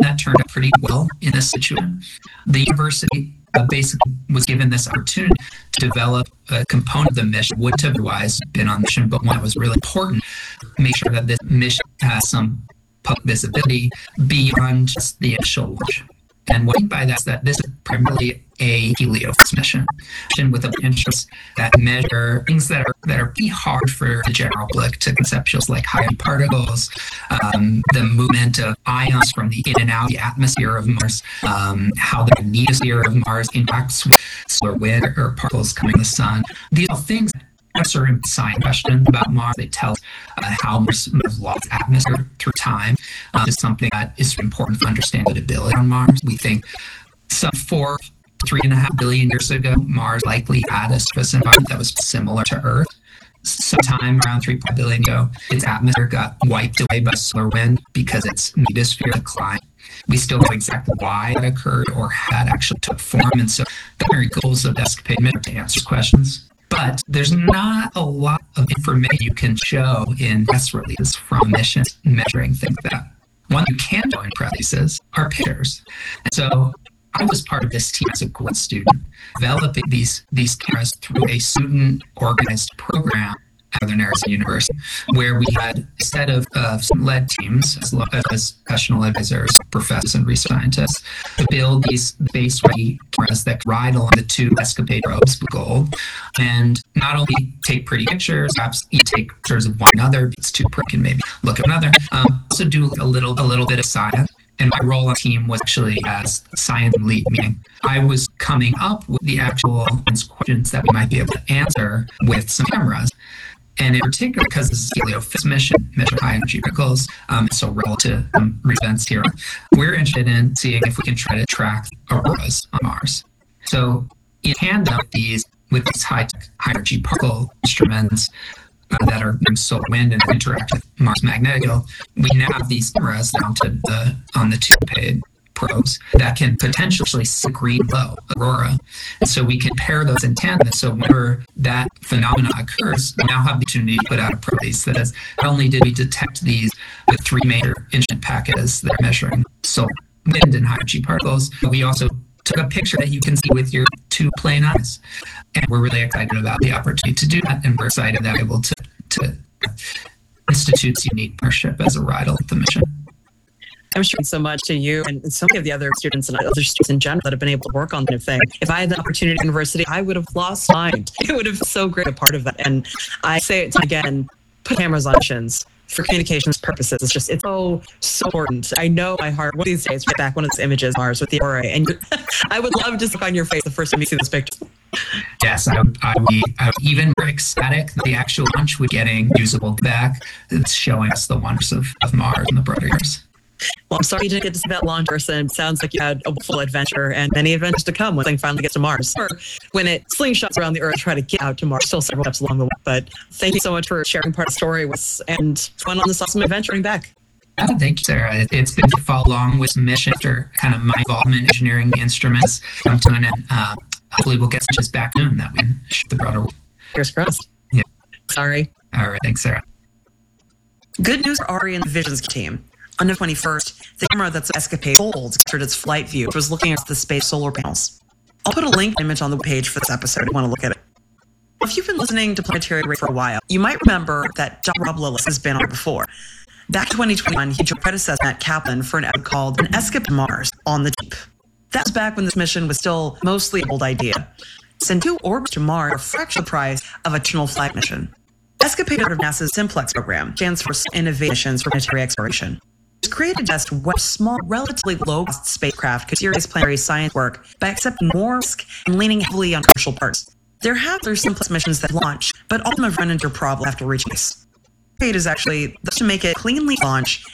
that turned out pretty well in this situation. The university basically was given this opportunity to develop a component of the mission. Wouldn't have otherwise been on the mission, but one that was really important. Make sure that this mission has some public visibility beyond just the initial launch. And what I mean by that is that this is primarily a heliophysics mission with an interest that measure things that are pretty hard for the general public to conceptualize, like high particles, the movement of ions from the in and out of the atmosphere of Mars, how the magnetosphere of Mars interacts with solar wind or particles coming from the sun. These are things that answer science questions about Mars. They tell us how Mars lost its atmosphere through time. Is something that is important to understand livability on Mars. We think some 3.5 billion years ago, Mars likely had a surface environment that was similar to Earth. Sometime around 3 billion ago, its atmosphere got wiped away by solar wind because its magnetosphere declined. We still know exactly why that occurred or how that actually took form. And so the primary goals of the ESCAPADE mission are to answer questions. But there's not a lot of information you can show in press releases from missions measuring things like that. One you can show in press releases are pictures. And so I was part of this team as a grad student, developing these cameras through a student-organized program at Northern Arizona University, where we had a set of led teams, as well as professional advisors, professors, and research scientists, to build these space-ready cameras that could ride along the two ESCAPADE probes with gold, and not only take pretty pictures, perhaps you take pictures of one another, it's too pretty, and maybe look at another, also do a little bit of science. And my role on the team was actually as science lead, meaning I was coming up with the actual questions that we might be able to answer with some cameras. And in particular, because this is a heliophysics mission, measure high energy particles, so relative events here, we're interested in seeing if we can try to track auroras on Mars. So in tandem with these high energy particle instruments that are doing solar wind and interact with Mars magnetic field, we now have these cameras mounted on the two ESCAPADE probes that can potentially see green glow, aurora. And so we can pair those in tandem. So whenever that phenomena occurs, we now have the opportunity to put out a probe that says, not only did we detect these with three major instrument packages that are measuring solar wind and high energy particles, but we also took a picture that you can see with your two plain eyes. And we're really excited about the opportunity to do that. And we're excited that we're able to institute unique partnership as a ride along the mission. I'm sure so much to you and so many of the other students and other students in general that have been able to work on that thing. If I had the opportunity at university, I would have lost my mind. It would have been so great a part of that. And I say it again, put cameras on missions for communications purposes. It's so important. I know my heart one of these days right back one of those images of Mars with the aura, and I would love to look on your face the first time you see this picture. Yes, I would be even more ecstatic that the actual launch would getting usable back. It's showing us the wonders of Mars in the broader years. Well, I'm sorry you didn't get to see that launch person. Sounds like you had a full adventure and many adventures to come when thing finally gets to Mars. Or when it slingshots around the Earth, try to get out to Mars. Still several steps along the way. But thank you so much for sharing part of the story with us and fun on this awesome adventuring back. Thank you, Sarah. It's been to follow along with mission after kind of my involvement in engineering instruments come to an end. Hopefully we'll get just back soon that we can ship the broader world. Fingers crossed. Yeah. Sorry. All right. Thanks, Sarah. Good news for Ari and the Visions team. On November 21st, the camera that's ESCAPADE sold captured its flight view, which was looking at the space solar panels. I'll put a link image on the page for this episode if you want to look at it. If you've been listening to Planetary Radio for a while, you might remember that Dr. Rob Lillis has been on before. Back in 2021, he joined predecessor Matt Kaplan for an episode called An ESCAPADE Mars on the Deep. That was back when this mission was still mostly an old idea. Send two orbits to Mars for a fraction of the price of a traditional flight mission. ESCAPADE is part of NASA's Simplex program, stands for Innovative Missions for Planetary Exploration. It was created to test what small, relatively low-cost spacecraft could serious planetary science work by accepting more risk and leaning heavily on commercial parts. There have other Simplex missions that launch, but all of them have run into a problem after reaching space. ESCAPADE is actually to make it cleanly launch